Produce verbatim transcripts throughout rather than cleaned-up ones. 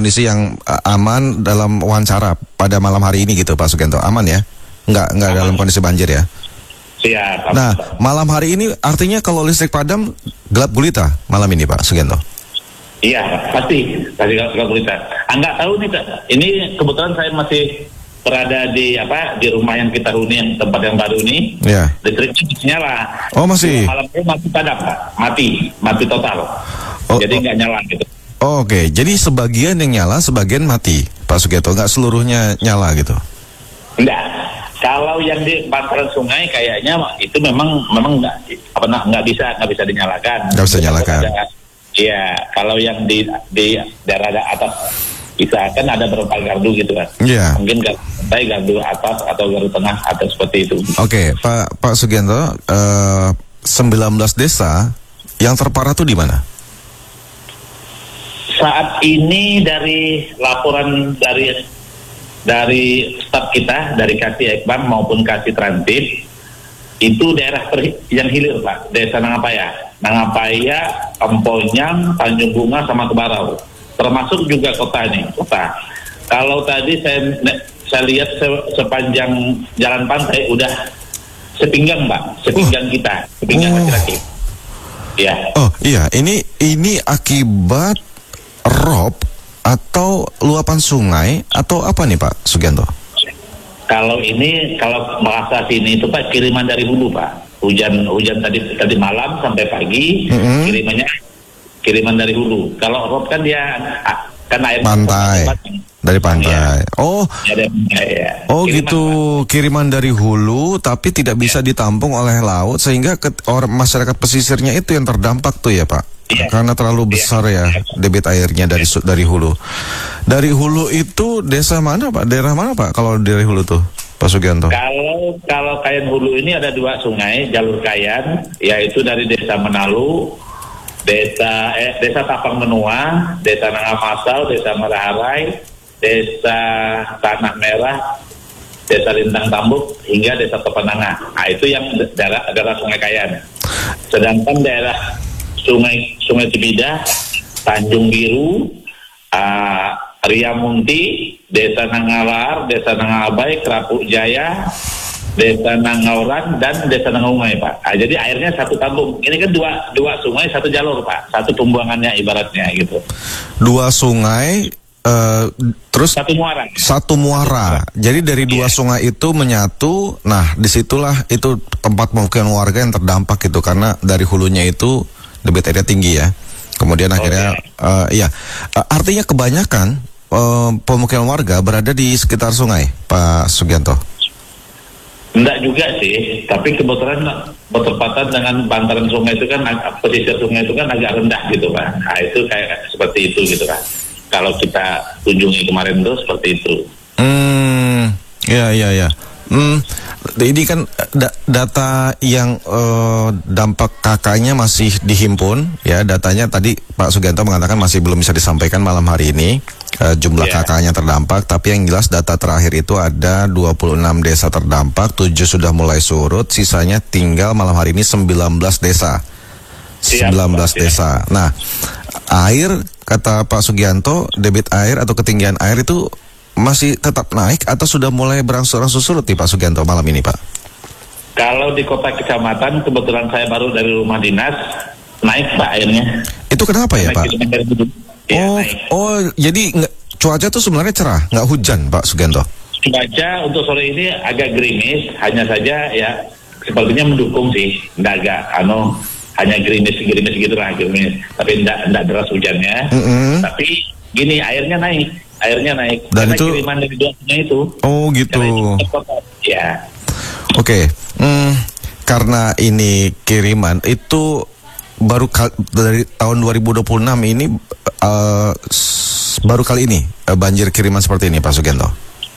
kondisi yang uh, aman dalam wawancara pada malam hari ini gitu Pak Sugianto, aman ya? Nggak, nggak dalam kondisi banjir ya? Siap. Nah, malam hari ini artinya kalau listrik padam gelap gulita malam ini Pak Sugianto? Iya, pasti, pasti gelap gulita. Enggak tahu nih, Kak. Ini kebetulan saya masih berada di apa di rumah yang kita huni, yang tempat yang baru ini. Iya. Listriknya masih nyala. Oh masih? Malam ini mati padam Pak, mati, mati total. Oh, Jadi oh. nggak nyala gitu. Oh, Oke, okay. Jadi sebagian yang nyala, sebagian mati Pak Sugianto, nggak seluruhnya nyala gitu? Enggak. Kalau yang di bantaran sungai kayaknya itu memang memang nggak apa nggak bisa nggak bisa dinyalakan. Nggak bisa dinyalakan. Iya, kalau yang di di daerah atas bisa kan ada beberapa gardu gitu kan. Iya. Mungkin gardu gardu atas atau gardu tengah atau seperti itu. Oke, okay, Pak Pak Sugianto, uh, sembilan belas desa yang terparah tuh di mana? Saat ini dari laporan dari dari staf kita, dari Kasih Ekbang maupun Kasih Transit, itu daerah ter- yang hilir Pak, Desa Nangapaya, Nangapaya, Emponyang, Tanjung Bunga sama Kebarau, termasuk juga kota ini, kota. Kalau tadi saya saya lihat se- sepanjang jalan pantai udah sepinggang Pak, sepinggang kita, sepinggang Oh. laki-laki. Ya. Oh iya, ini ini akibat rob atau luapan sungai atau apa nih Pak Sugianto? Kalau ini kalau bahasa sini itu Pak kiriman dari hulu Pak. Hujan hujan tadi tadi malam sampai pagi, mm-hmm. kirimannya kiriman dari hulu. Kalau rob kan dia kan air pantai. Dari pantai. Ya. Oh. Ya, ya. Oh Kiriman, gitu, Pak. Kiriman dari hulu tapi tidak bisa ya. ditampung oleh laut sehingga ke, orang masyarakat pesisirnya itu yang terdampak tuh ya Pak. Ya. Karena terlalu besar ya, ya debit airnya dari ya. dari hulu. Dari hulu itu desa mana Pak? Daerah mana Pak kalau dari hulu tuh Pak Sugianto? Kalau kalau Kayan Hulu ini ada dua sungai jalur Kayan, yaitu dari Desa Menalu, Desa eh, Desa Tapang Menua, Desa Nangamasal, Desa Meraharai, Desa Tanah Merah, Desa Lintang Tambuk hingga Desa Pepenangah. Nah itu yang daerah daerah Sungai Kayan. Sedangkan daerah Sungai Sungai Cibidah, Tanjung Biru, uh, Ria Munti, Desa Nangalar, Desa Nangabai, Kerapuk Jaya, Desa Nangauran dan Desa Nangaungai Pak. Nah, jadi airnya satu tabung. Ini kan dua dua sungai satu jalur Pak, satu pembuangannya ibaratnya gitu. Dua sungai. Uh, terus satu muara. Satu muara. Jadi dari dua yeah. sungai itu menyatu. Nah, disitulah itu tempat pemukiman warga yang terdampak gitu karena dari hulunya itu debit airnya tinggi ya. Kemudian okay. akhirnya, uh, ya uh, artinya kebanyakan uh, pemukiman warga berada di sekitar sungai, Pak Sugianto. Enggak juga sih, tapi kebetulan bertepatan dengan bantaran sungai itu kan, pesisir sungai itu kan agak rendah gitu Pak. Nah itu kayak seperti itu gitu kan. Kalau kita kunjungi kemarin tuh seperti itu. Hmm, ya ya ya. Hmm, ini kan da- data yang uh, dampak K K-nya masih dihimpun, ya datanya tadi Pak Sugianto mengatakan masih belum bisa disampaikan malam hari ini uh, jumlah yeah. K K-nya terdampak, tapi yang jelas data terakhir itu ada dua puluh enam desa terdampak, tujuh sudah mulai surut, sisanya tinggal malam hari ini sembilan belas desa. sembilan belas Siap, desa. Ya. Nah, air kata Pak Sugianto, debit air atau ketinggian air itu masih tetap naik atau sudah mulai berangsur-angsur surut nih Pak Sugianto malam ini Pak? Kalau di kota kecamatan kebetulan saya baru dari rumah dinas naik Pak airnya. Itu kenapa ya Pak? Ya, oh, naik. oh jadi nggak, cuaca tuh sebenarnya cerah, nggak hujan Pak Sugianto? Cuaca untuk sore ini agak gerimis, hanya saja ya sepertinya mendukung sih, nggak agak anu hanya gerimis-gerimis gitu lah, gerimis. Tapi enggak, enggak deras hujannya. Mm-hmm. Tapi gini, airnya naik. Airnya naik. Dan karena itu kiriman dari duanya itu. Oh gitu. Ya. Oke. Okay. Hmm, karena ini kiriman itu baru kal- dari tahun dua ribu dua puluh enam ini uh, s- baru kali ini uh, banjir kiriman seperti ini Pak Sugianto.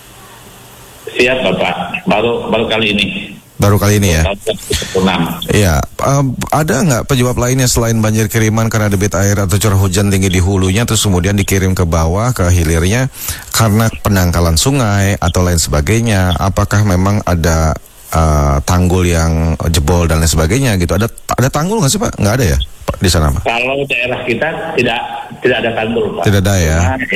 Siap Bapak. Baru baru kali ini. Baru kali ini ya. Iya, um, ada nggak penyebab lainnya selain banjir kiriman karena debit air atau curah hujan tinggi di hulunya terus kemudian dikirim ke bawah ke hilirnya karena pendangkalan sungai atau lain sebagainya? Apakah memang ada uh, tanggul yang jebol dan lain sebagainya gitu? Ada ada tanggul nggak sih Pak? Nggak ada ya Pak di sana Pak? Kalau daerah kita tidak tidak ada tanggul Pak. Tidak ada ya.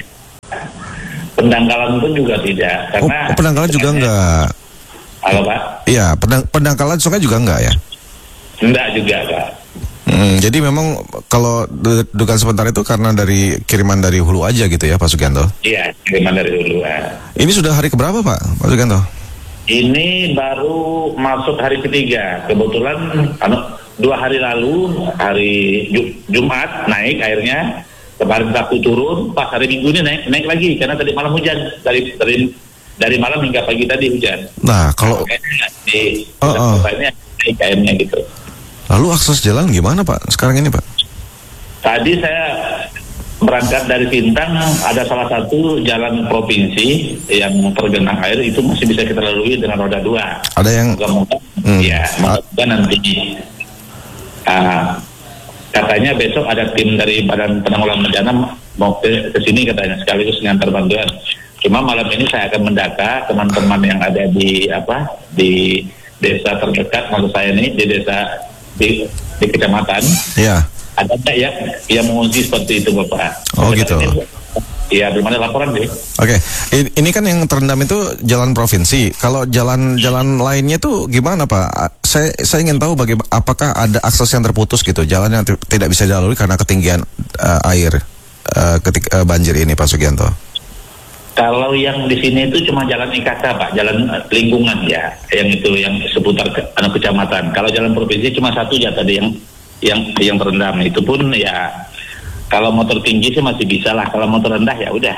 Pendangkalan pun juga tidak. Karena oh, pendangkalan juga enggak. Halo Pak? Iya, pendang pendangkalan sungai juga enggak ya? Enggak juga Pak. Hmm, jadi memang kalau dugaan sebentar itu karena dari kiriman dari hulu aja gitu ya Pak Sugianto? Iya, kiriman dari hulu. Ini sudah hari keberapa Pak, Pak Sugianto? Ini baru masuk hari ketiga. Kebetulan anu, dua hari lalu, hari Jumat naik airnya. Kemarin Sabtu turun, pas hari Minggu ini naik naik lagi karena tadi malam hujan. Dari dari dari malam hingga pagi tadi hujan. Nah, kalau nah, di oh, oh. naik airnya gitu. Lalu akses jalan gimana Pak sekarang ini Pak? Tadi saya berangkat dari Sintang, ada salah satu jalan provinsi yang tergenang air itu masih bisa kita lalui dengan roda dua. Ada yang moga-moga hmm. ya, moga-moga nanti uh, katanya besok ada tim dari Badan Penanggulangan Bencana mau ke, ke sini katanya sekaligus ngantar bantuan. Cuma malam ini saya akan mendata teman-teman yang ada di apa di desa terdekat, maksud saya ini di desa di, di kecamatan. Iya. Ada nggak ya yang mengungsi seperti itu Bapak? Oh gitu. Iya, belum ada laporan deh. Oke, okay. Ini kan yang terendam itu jalan provinsi. Kalau jalan-jalan lainnya itu gimana Pak? Saya saya ingin tahu bagaimana, apakah ada akses yang terputus gitu, jalan yang tidak bisa dilalui karena ketinggian uh, air uh, ketika uh, banjir ini Pak Sugianto? Kalau yang di sini itu cuma jalan I K K Pak, jalan uh, lingkungan ya, yang itu yang seputar ke, anu, kecamatan. Kalau jalan provinsi cuma satu ya tadi yang yang yang terendam. Itu pun ya kalau motor tinggi sih masih bisa lah, kalau motor rendah ya udah.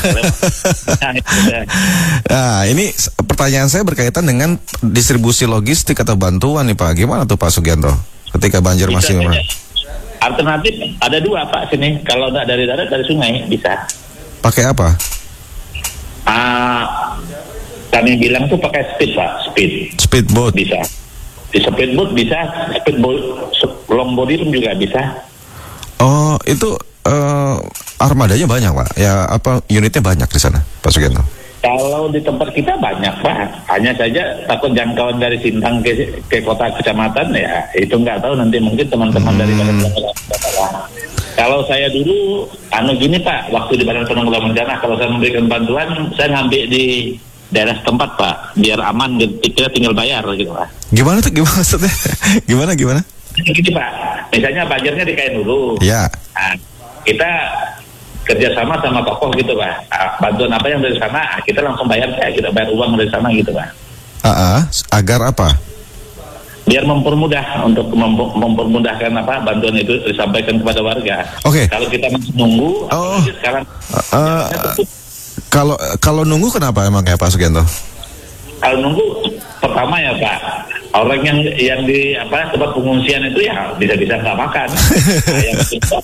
Nah, ini pertanyaan saya berkaitan dengan distribusi logistik atau bantuan nih Pak. Gimana tuh Pak Sugianto ketika banjir bisa masih aja. Alternatif ada dua Pak sini. Kalau nggak dari darat, dari sungai bisa. Pakai apa? Ah, kami bilang tuh pakai speed Pak, speed. Speedboat bisa. Di speedboat bisa, speedboat long body pun juga bisa. Oh, itu uh, armadanya banyak Pak. Ya apa unitnya banyak di sana Pak Sugianto? Kalau di tempat kita banyak Pak. Hanya saja takut jangkauan dari Sintang ke, ke kota kecamatan ya itu nggak tahu, nanti mungkin teman-teman hmm. dari Badan Penanggulangan Bencana. Kalau saya dulu anu gini Pak, waktu di Badan Penanggulangan Bencana kalau saya memberikan bantuan saya ngambil di daerah setempat Pak, biar aman, kita tinggal bayar gitu Pak. Gimana tuh, gimana maksudnya? Gimana gimana? Gini Pak, misalnya banjirnya di Kain Hulu. Ya. Nah, kita kerjasama sama tokoh gitu Pak. Nah, bantuan apa yang dari sana, kita langsung bayar kayak kita bayar uang dari sana gitu Pak. Uh-uh, agar apa? Biar mempermudah untuk mem- mempermudahkan apa bantuan itu disampaikan kepada warga. Oke. Okay. Kalau kita masih nunggu, oh. sekarang uh, kalau kalau nunggu kenapa emang ya Pak Sugianto? Kalau nunggu pertama ya Pak, orang yang yang di apa tempat pengungsian itu ya bisa-bisa nggak makan. Nah, yang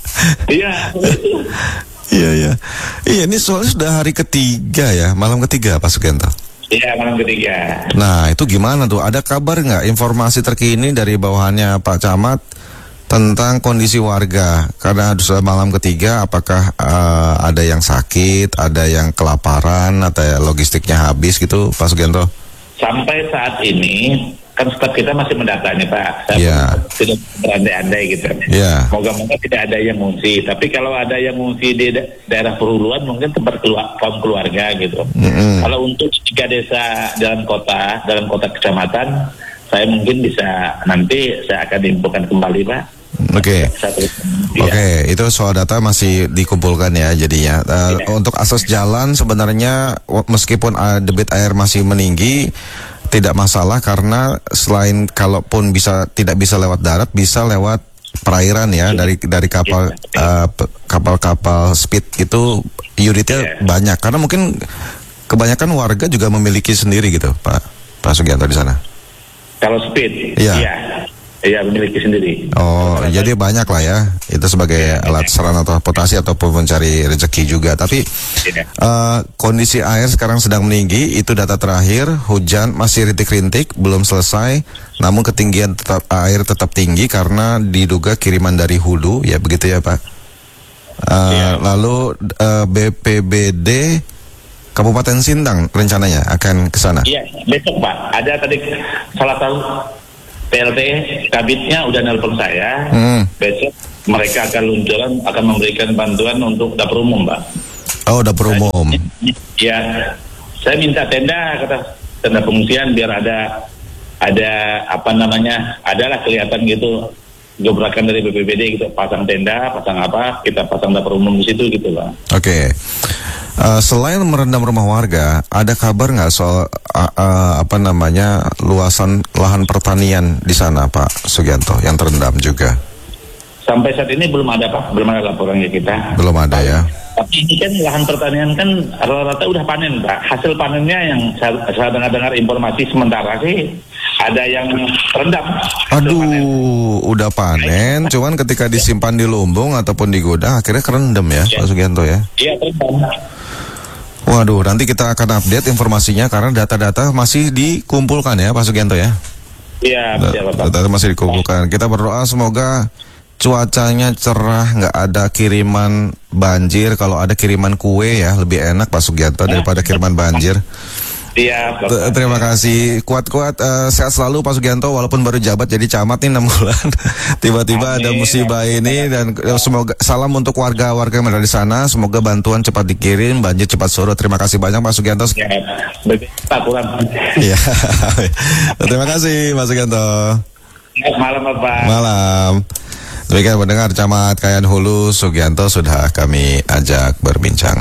iya itu. Iya iya. Iya ini soalnya sudah hari ketiga ya, malam ketiga Pak Sugianto. Iya malam ketiga. Nah itu gimana tuh? Ada kabar nggak informasi terkini dari bawahannya Pak Camat tentang kondisi warga? Karena sudah malam ketiga, apakah uh, ada yang sakit, ada yang kelaparan, atau ya logistiknya habis gitu Pak Sugianto? Sampai saat ini kan staf kita masih mendata nih Pak. Saya yeah. tidak berandai-andai gitu. Yeah. Moga-moga tidak ada yang ngungsi. Tapi kalau ada yang ngungsi di da- daerah perhuluan mungkin tempat keluar, kaum keluarga gitu. Mm-hmm. Kalau untuk tiga desa dalam kota, dalam kota kecamatan, saya mungkin bisa nanti saya akan infokan kembali Pak. Oke, okay. Oke, okay. Itu soal data masih dikumpulkan ya jadinya. Uh, yeah. Untuk akses jalan sebenarnya meskipun uh, debit air masih meninggi, tidak masalah karena selain kalaupun bisa tidak bisa lewat darat, bisa lewat perairan ya, yeah. dari dari kapal yeah. uh, kapal-kapal speed itu unitnya yeah. banyak karena mungkin kebanyakan warga juga memiliki sendiri gitu Pak Pak Sugianto di sana. Kalau speed, iya. Yeah. Iya, memiliki sendiri. Oh, Karena jadi banyak lah ya. Itu sebagai ya, alat sarana transportasi ataupun mencari rezeki juga. Tapi ya. uh, kondisi air sekarang sedang meninggi. Itu data terakhir. Hujan masih rintik-rintik, belum selesai. Namun ketinggian tetap air tetap tinggi karena diduga kiriman dari hulu. Ya begitu ya Pak. Uh, ya. Lalu uh, B P B D Kabupaten Sintang rencananya akan ke sana. Iya, besok Pak. Ada tadi salah satu P L T Kabitnya udah nelpon saya. Hmm. Besok mereka akan luncuran, akan memberikan bantuan untuk dapur umum, Pak. Oh, dapur umum. Ya, saya minta tenda, kata tenda pengungsian biar ada ada apa namanya, adalah kelihatan gitu gebrakan dari B P B D gitu, pasang tenda, pasang apa, kita pasang dapur umum di situ gitu Pak. Oke. Okay. Uh, selain merendam rumah warga, ada kabar nggak soal uh, uh, apa namanya luasan lahan pertanian di sana, Pak Sugianto, yang terendam juga? Sampai saat ini belum ada Pak, belum ada laporannya kita. Belum ada ya. Tapi ini kan lahan pertanian kan rata-rata udah panen Pak. Hasil panennya yang saya, saya dengar-dengar informasi sementara sih ada yang terendam. Aduh, panen. Udah panen, cuman ketika disimpan di lumbung ataupun di gudang akhirnya kerendam ya, ya. Pak Sugianto ya? Iya, terendam. Waduh, nanti kita akan update informasinya karena data-data masih dikumpulkan ya, Pak Sugianto ya? Iya, betul Pak. Data masih dikumpulkan. Kita berdoa semoga cuacanya cerah, nggak ada kiriman banjir. Kalau ada kiriman kue ya lebih enak Pak Sugianto daripada kiriman banjir. Iya. Terima kasih, kuat-kuat, uh, sehat selalu Pak Sugianto. Walaupun baru jabat jadi camat nih enam bulan, tiba-tiba ada musibah ini dan uh, semoga salam untuk warga-warga yang ada di sana. Semoga bantuan cepat dikirim, banjir cepat surut. Terima kasih banyak Pak Sugianto. Ya, Pak kurang. Iya. Terima kasih Pak Sugianto. Malam Bapak. Malam. Demikian mendengar Camat Kayan Hulu Sugianto sudah kami ajak berbincang.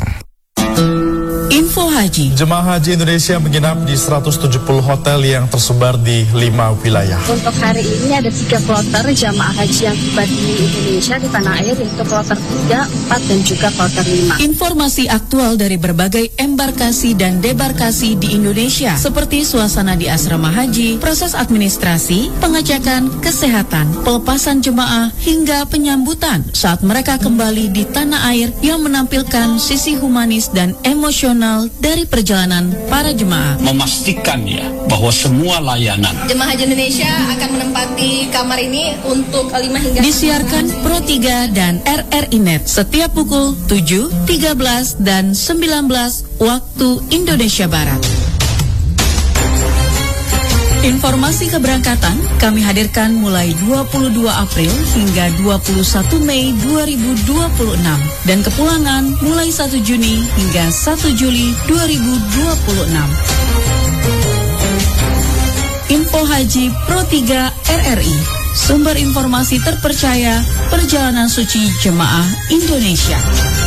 Info Haji. Jemaah Haji Indonesia menginap di seratus tujuh puluh hotel yang tersebar di lima wilayah. Untuk hari ini ada tiga kloter jamaah haji yang tiba di Indonesia di tanah air, yaitu kloter tiga, empat, dan juga kloter lima. Informasi aktual dari berbagai embarkasi dan debarkasi di Indonesia, seperti suasana di asrama haji, proses administrasi, pengecekan, kesehatan, pelepasan jemaah, hingga penyambutan saat mereka kembali di tanah air yang menampilkan sisi humanis dan emosional dari perjalanan para jemaah. Memastikan ya bahwa semua layanan jemaah haji Indonesia akan menempati kamar ini untuk lima hingga disiarkan Pro tiga dan R R I Net setiap pukul tujuh, tiga belas, dan sembilan belas waktu Indonesia Barat. Informasi keberangkatan kami hadirkan mulai dua puluh dua April hingga dua puluh satu Mei dua ribu dua puluh enam dan kepulangan mulai satu Juni hingga satu Juli dua ribu dua puluh enam. Info Haji Pro tiga R R I, sumber informasi terpercaya perjalanan suci jemaah Indonesia.